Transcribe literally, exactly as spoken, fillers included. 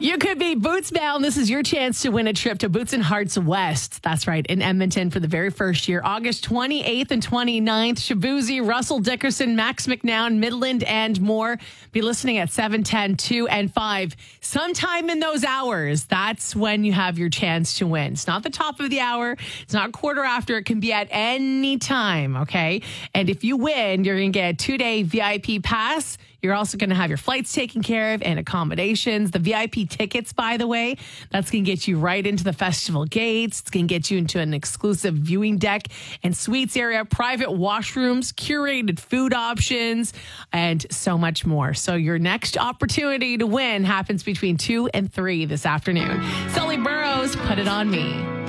You could be Boots bound. This is your chance to win a trip to Boots and Hearts West. That's right, in Edmonton for the very first year. August twenty-eighth and twenty-ninth. Shabuzi, Russell Dickerson, Max McNown, Midland, and more. Be listening at seven, ten, two, and five. Sometime in those hours, that's when you have your chance to win. It's not the top of the hour. It's not quarter after. It can be at any time, okay? And if you win, you're going to get a two-day V I P pass. You're also going to have your flights taken care of and accommodations. The V I P tickets, by the way, that's going to get you right into the festival gates. It's going to get you into an exclusive viewing deck and suites area, private washrooms, curated food options, and so much more. So your next opportunity to win happens between two and three this afternoon. Sully Burrows, Put It On Me.